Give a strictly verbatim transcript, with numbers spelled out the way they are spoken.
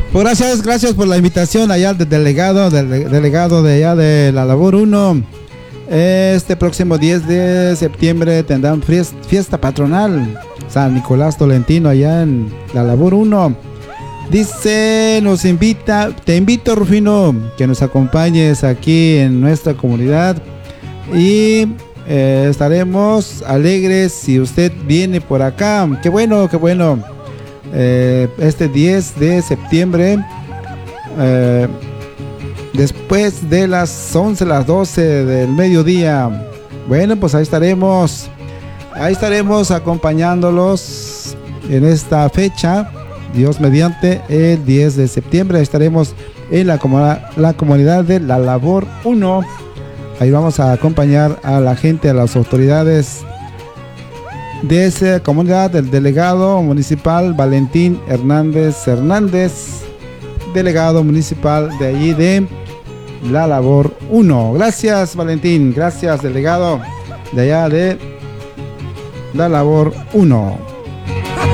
Pues gracias, gracias por la invitación allá del delegado, del delegado de allá de la Labor uno. Este próximo diez de septiembre tendrán fiesta patronal San Nicolás Tolentino allá en la Labor uno. Dice, nos invita, te invito, Rufino, que nos acompañes aquí en nuestra comunidad y eh, estaremos alegres si usted viene por acá. Qué bueno, qué bueno. Eh, este diez de septiembre, eh, después de las once, las doce del mediodía. Bueno, pues ahí estaremos, ahí estaremos acompañándolos en esta fecha. Dios mediante, el diez de septiembre estaremos en la, comunidad, la comunidad de la Labor uno. Ahí vamos a acompañar a la gente, a las autoridades de esa comunidad, del delegado municipal Valentín Hernández Hernández, delegado municipal de allí de la Labor uno. Gracias, Valentín, gracias, delegado de allá de la Labor uno.